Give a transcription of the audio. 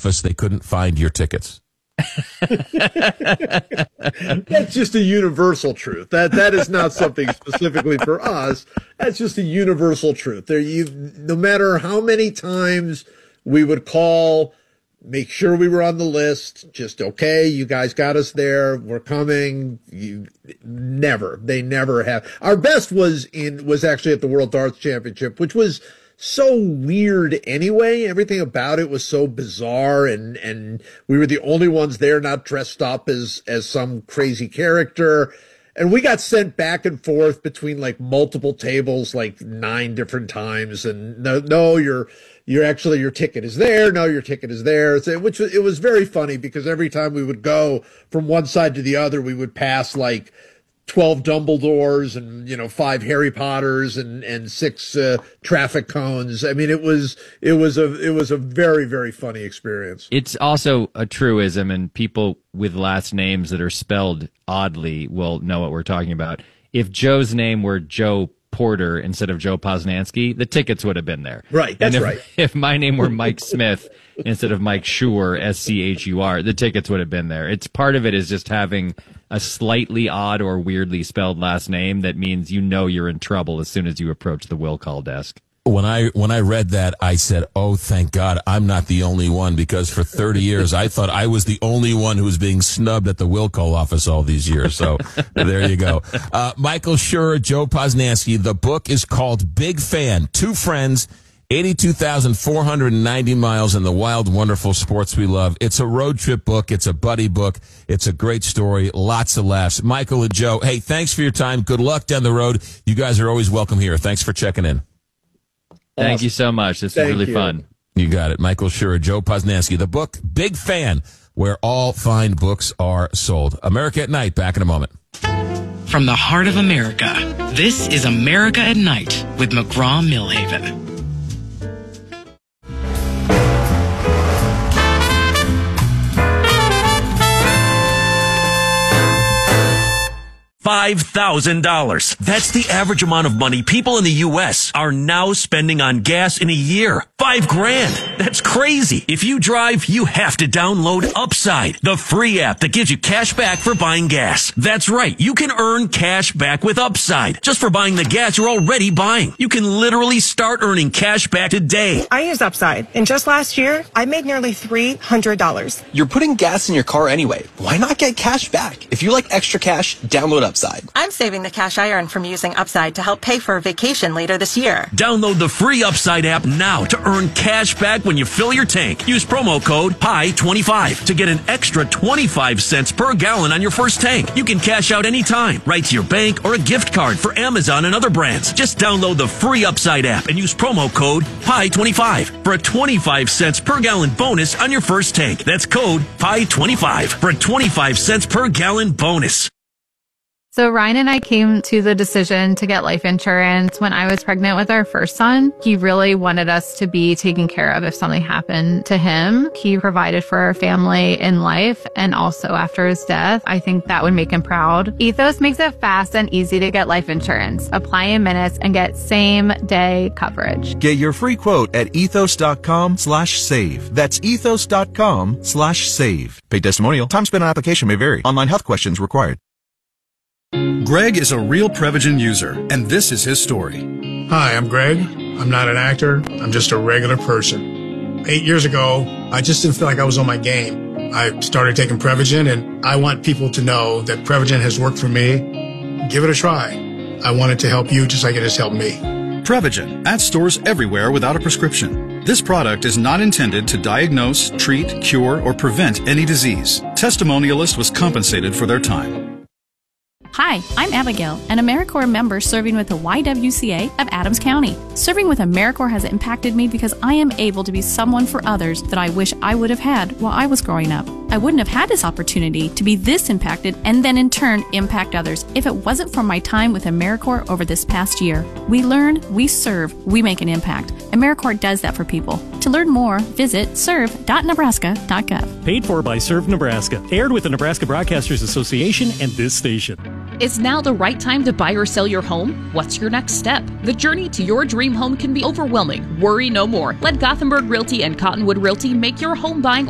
office, they couldn't find your tickets. That's just a universal truth. That is not something specifically for us. That's just a universal truth. No matter how many times we would call, make sure we were on the list, just okay, you guys got us there, we're coming. They never have. Our best was actually at the World Darts Championship, which was so weird anyway. Everything about it was so bizarre, and we were the only ones there not dressed up as some crazy character. And we got sent back and forth between like multiple tables, like 9 different times. And no, your ticket is there. No, your ticket is there. It was very funny because every time we would go from one side to the other, we would pass like 12 Dumbledores and, 5 Harry Potters and 6 traffic cones. I mean, it was a very, very funny experience. It's also a truism, and people with last names that are spelled oddly will know what we're talking about. If Joe's name were Joe Porter instead of Joe Posnanski, the tickets would have been there. Right, that's right. If my name were Mike Smith instead of Mike Schur, Schur, the tickets would have been there. It's part of it is just having a slightly odd or weirdly spelled last name that means you're in trouble as soon as you approach the will call desk. When I read that, I said, oh, thank God I'm not the only one, because for 30 years I thought I was the only one who was being snubbed at the will call office all these years. So there you go. Michael Schur, Joe Posnanski. The book is called Big Fan, Two Friends, 82,490 miles in the wild, wonderful sports we love. It's a road trip book. It's a buddy book. It's a great story. Lots of laughs. Michael and Joe, hey, thanks for your time. Good luck down the road. You guys are always welcome here. Thanks for checking in. Thank you so much. This was really fun. You got it. Michael Schur, Joe Posnanski. The book, Big Fan, where all fine books are sold. America at Night, back in a moment. From the heart of America, this is America at Night with McGraw-Millhaven. $5,000. That's the average amount of money people in the U.S. are now spending on gas in a year. $5,000. That's crazy. If you drive, you have to download Upside, the free app that gives you cash back for buying gas. That's right. You can earn cash back with Upside just for buying the gas you're already buying. You can literally start earning cash back today. I use Upside, and just last year, I made nearly $300. You're putting gas in your car anyway. Why not get cash back? If you like extra cash, download Upside. I'm saving the cash I earn from using Upside to help pay for a vacation later this year. Download the free Upside app now to earn cash back when you fill your tank. Use promo code PIE25 to get an extra 25 cents per gallon on your first tank. You can cash out anytime, right to your bank or a gift card for Amazon and other brands. Just download the free Upside app and use promo code PIE25 for a 25 cents per gallon bonus on your first tank. That's code PIE25 for a 25 cents per gallon bonus. So Ryan and I came to the decision to get life insurance when I was pregnant with our first son. He really wanted us to be taken care of if something happened to him. He provided for our family in life and also after his death. I think that would make him proud. Ethos makes it fast and easy to get life insurance. Apply in minutes and get same day coverage. Get your free quote at ethos.com/save. That's ethos.com/save. Paid testimonial. Time spent on application may vary. Online health questions required. Greg is a real Prevagen user, and this is his story. Hi, I'm Greg. I'm not an actor. I'm just a regular person. 8 years ago, I just didn't feel like I was on my game. I started taking Prevagen, and I want people to know that Prevagen has worked for me. Give it a try. I want it to help you just like it has helped me. Prevagen, at stores everywhere without a prescription. This product is not intended to diagnose, treat, cure, or prevent any disease. Testimonialist was compensated for their time. Hi, I'm Abigail, an AmeriCorps member serving with the YWCA of Adams County. Serving with AmeriCorps has impacted me because I am able to be someone for others that I wish I would have had while I was growing up. I wouldn't have had this opportunity to be this impacted and then in turn impact others if it wasn't for my time with AmeriCorps over this past year. We learn, we serve, we make an impact. AmeriCorps does that for people. To learn more, visit serve.nebraska.gov. Paid for by Serve Nebraska. Aired with the Nebraska Broadcasters Association and this station. Is now the right time to buy or sell your home? What's your next step? The journey to your dream home can be overwhelming. Worry no more. Let Gothenburg Realty and Cottonwood Realty make your home buying